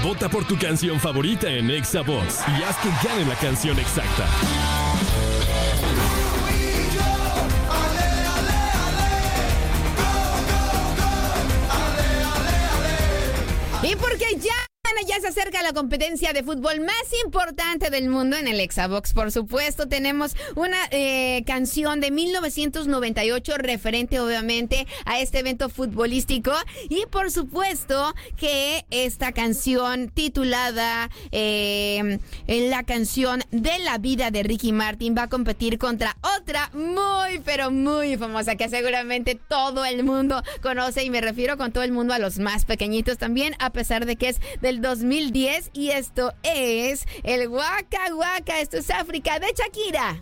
Vota por tu canción favorita en Exa Vox y haz que gane la canción exacta. Y porque ya se acerca la competencia de fútbol más importante del mundo en el Exa Vox. Por supuesto, tenemos una canción de 1998 referente, obviamente, a este evento futbolístico. Y por supuesto que esta canción titulada la canción de la vida de Ricky Martin va a competir contra otra muy, pero muy famosa que seguramente todo el mundo conoce. Y me refiero con todo el mundo a los más pequeñitos también, a pesar de que es del 2010, y esto es el Waka Waka. Esto es África de Shakira.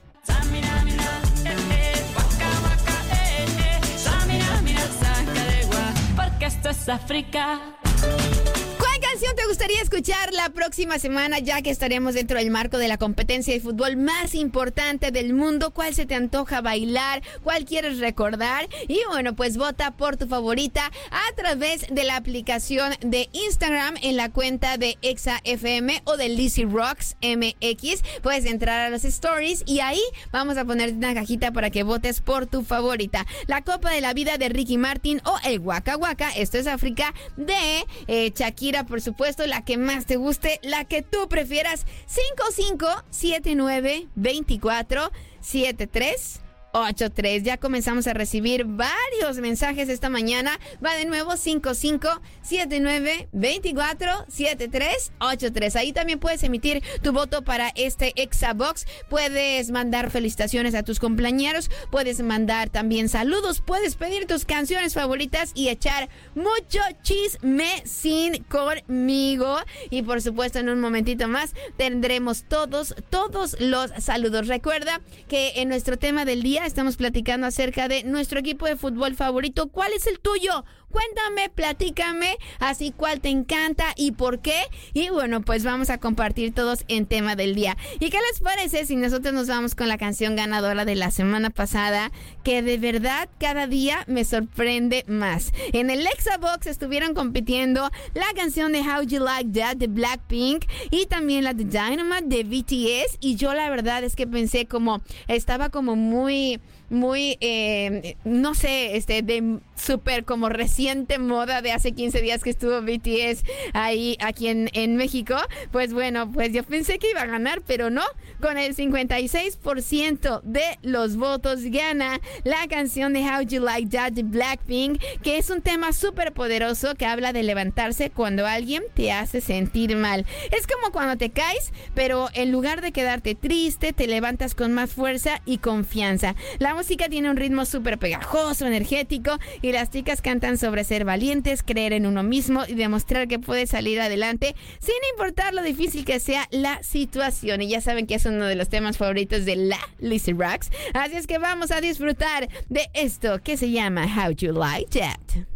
Porque esto es África. ¿Cuál canción te gustaría escuchar la próxima semana, ya que estaremos dentro del marco de la competencia de fútbol más importante del mundo? ¿Cuál se te antoja bailar? ¿Cuál quieres recordar? Y bueno, pues vota por tu favorita a través de la aplicación de Instagram en la cuenta de Exa FM o de Lizzy Rocks MX. Puedes entrar a los stories y ahí vamos a ponerte una cajita para que votes por tu favorita. La Copa de la Vida de Ricky Martin o el Waka Waka, esto es África, de Shakira, por supuesto, la que más te guste, la que tú prefieras. 5579247383. Ya comenzamos a recibir varios mensajes esta mañana. Va de nuevo 5579247383. Ahí también puedes emitir tu voto para este Exa Box. Puedes mandar felicitaciones a tus compañeros, puedes mandar también saludos, puedes pedir tus canciones favoritas y echar mucho chismecín conmigo. Y por supuesto, en un momentito más tendremos todos los saludos. Recuerda que en nuestro tema del día estamos platicando acerca de nuestro equipo de fútbol favorito. ¿Cuál es el tuyo? Cuéntame, platícame, así cuál te encanta y por qué. Y bueno, pues vamos a compartir todos en tema del día. ¿Y qué les parece si nosotros nos vamos con la canción ganadora de la semana pasada, que de verdad cada día me sorprende más? En el Exa Box estuvieron compitiendo la canción de How You Like That de Blackpink y también la de Dynamite de BTS. Y yo la verdad es que pensé estaba como muy no sé, de súper como reciente moda de hace 15 días que estuvo BTS aquí en México. Pues bueno, pues yo pensé que iba a ganar, pero no. Con el 56% de los votos gana la canción de How You Like That de Blackpink, que es un tema súper poderoso que habla de levantarse cuando alguien te hace sentir mal. Es como cuando te caes, pero en lugar de quedarte triste, te levantas con más fuerza y confianza. La música tiene un ritmo súper pegajoso, energético, y las chicas cantan sobre ser valientes, creer en uno mismo y demostrar que puedes salir adelante sin importar lo difícil que sea la situación. Y ya saben que es uno de los temas favoritos de la Lizzy Rocks. Así es que vamos a disfrutar de esto que se llama How You Like That.